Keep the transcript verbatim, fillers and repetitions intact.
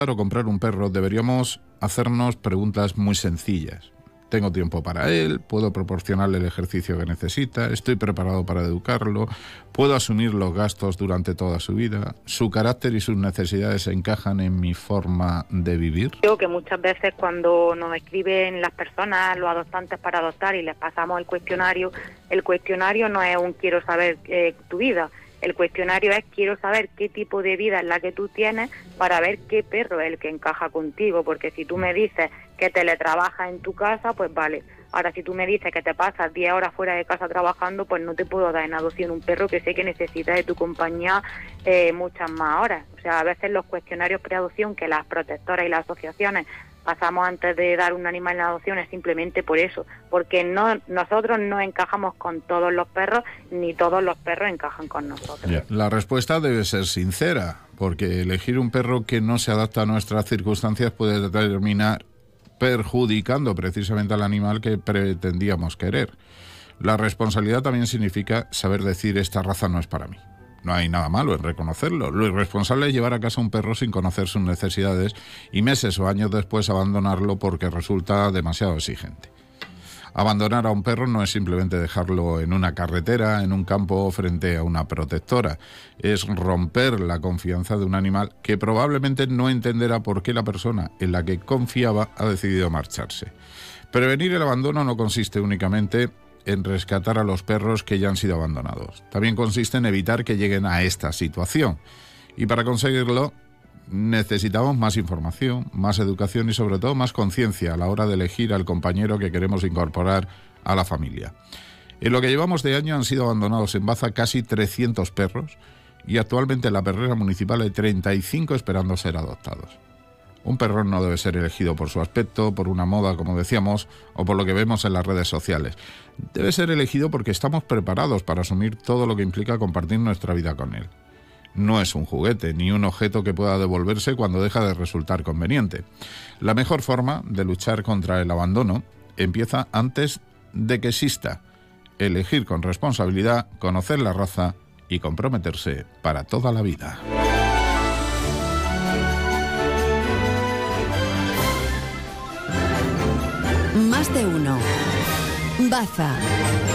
o comprar un perro, deberíamos hacernos preguntas muy sencillas. ¿Tengo tiempo para él? ¿Puedo proporcionarle el ejercicio que necesita? ¿Estoy preparado para educarlo? ¿Puedo asumir los gastos durante toda su vida? ¿Su carácter y sus necesidades encajan en mi forma de vivir? Creo que muchas veces cuando nos escriben las personas, los adoptantes para adoptar y les pasamos el cuestionario, el cuestionario no es un quiero saber eh, tu vida. El cuestionario es quiero saber qué tipo de vida es la que tú tienes para ver qué perro es el que encaja contigo, porque si tú me dices que teletrabajas en tu casa, pues vale. Ahora, si tú me dices que te pasas diez horas fuera de casa trabajando, pues no te puedo dar en adopción un perro que sé que necesita de tu compañía eh, muchas más horas. O sea, a veces los cuestionarios preadopción que las protectoras y las asociaciones pasamos antes de dar un animal en adopción es simplemente por eso, porque no nosotros no encajamos con todos los perros, ni todos los perros encajan con nosotros. Yeah. La respuesta debe ser sincera, porque elegir un perro que no se adapta a nuestras circunstancias puede terminar perjudicando precisamente al animal que pretendíamos querer. La responsabilidad también significa saber decir esta raza no es para mí. No hay nada malo en reconocerlo. Lo irresponsable es llevar a casa un perro sin conocer sus necesidades y meses o años después abandonarlo porque resulta demasiado exigente. Abandonar a un perro no es simplemente dejarlo en una carretera, en un campo frente a una protectora. Es romper la confianza de un animal que probablemente no entenderá por qué la persona en la que confiaba ha decidido marcharse. Prevenir el abandono no consiste únicamente en rescatar a los perros que ya han sido abandonados. También consiste en evitar que lleguen a esta situación. Y para conseguirlo necesitamos más información, más educación y sobre todo más conciencia a la hora de elegir al compañero que queremos incorporar a la familia. En lo que llevamos de año han sido abandonados en Baza casi trescientos perros y actualmente en la perrera municipal hay treinta y cinco esperando ser adoptados. Un perro no debe ser elegido por su aspecto, por una moda, como decíamos, o por lo que vemos en las redes sociales. Debe ser elegido porque estamos preparados para asumir todo lo que implica compartir nuestra vida con él. No es un juguete ni un objeto que pueda devolverse cuando deja de resultar conveniente. La mejor forma de luchar contra el abandono empieza antes de que exista. Elegir con responsabilidad, conocer la raza y comprometerse para toda la vida. Más de uno. Baza.